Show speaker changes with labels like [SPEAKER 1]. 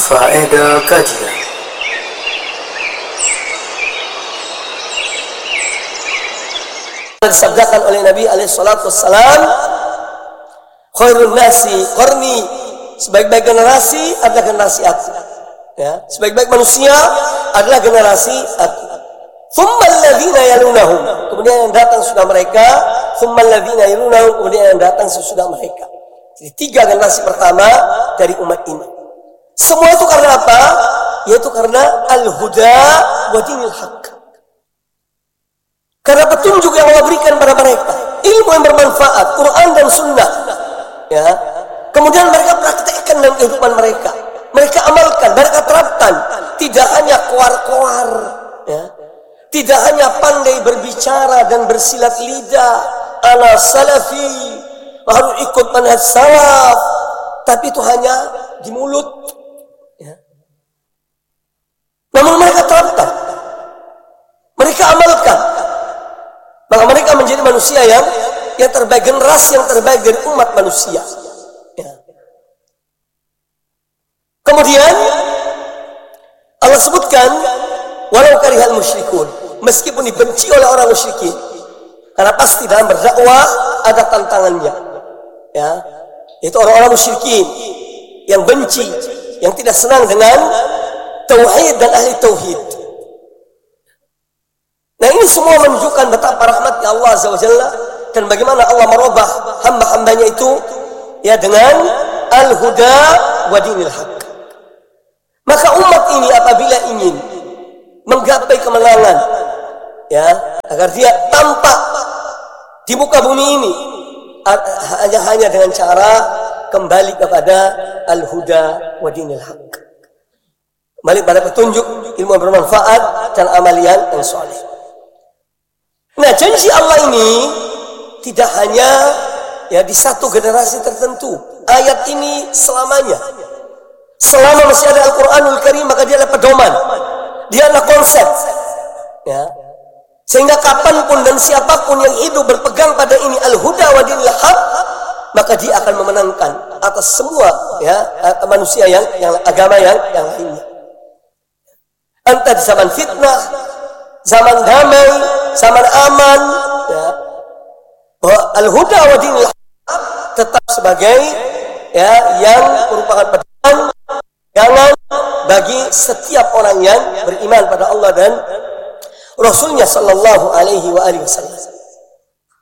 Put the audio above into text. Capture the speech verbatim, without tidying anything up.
[SPEAKER 1] Faedah kajian.
[SPEAKER 2] Disabdakan oleh Nabi alaihi salatu wassalam, khairun nasi qarni, sebaik-baik generasi adalah generasi aku. Ya, sebaik-baik manusia adalah generasi aku. Tsumma alladzina yalunahum, kemudian yang datang sudah mereka, tsumma alladzina yalunahum, kemudian yang datang sesudah mereka. Jadi tiga generasi pertama dari umat ini. Semua itu karena apa? Yaitu karena al-huda wa dinil haqq. Karena petunjuk yang Allah berikan pada mereka, ilmu yang bermanfaat, Quran dan Sunnah. Ya, kemudian mereka praktekkan dalam kehidupan mereka. Mereka amalkan, mereka terapkan. Tidak hanya koar-koar, ya. Tidak hanya pandai berbicara dan bersilat lidah, ana salafi, harus ikut manhaj salaf, tapi itu hanya di mulut. Ya. Namun mereka terapkan, mereka amalkan, maka mereka menjadi manusia yang yang terbaik, generasi yang terbaik dari umat manusia. Ya. Kemudian Allah sebutkan, walau karihal musyrikun, meskipun dibenci oleh orang musyrikin, karena pasti dalam berdakwah ada tantangannya. Ya, itu orang-orang musyrikin yang benci, yang tidak senang dengan tauhid dan ahli tauhid. Nah, ini semua menunjukkan betapa rahmatnya Allah Azza wa Jalla dan bagaimana Allah merubah hamba-hambanya itu ya dengan al-huda wa dinil haqq. Maka umat ini apabila ingin menggapai kemenangan, ya, agar dia tampak di muka bumi ini hanya hanya dengan cara kembali kepada al-huda wa dinil haqq. Kembali pada petunjuk, ilmu yang bermanfaat dan amalian yang saleh. Nah, janji Allah ini tidak hanya ya di satu generasi tertentu. Ayat ini selamanya. Selama masih ada Al-Quranul Karim, maka dia adalah pedoman. Dia adalah konsep. Ya. Sehingga kapanpun dan siapapun yang hidup berpegang pada ini al-huda wa dinil haq, maka dia akan memenangkan atas semua ya manusia yang yang agama yang yang lainnya. Entah di zaman fitnah, zaman damai, zaman aman, ya, bahwa al-huda wa dinil haq tetap sebagai ya yang merupakan pedoman jangan bagi setiap orang yang beriman pada Allah dan Rasulnya sallallahu alaihi wa alihi wasallam.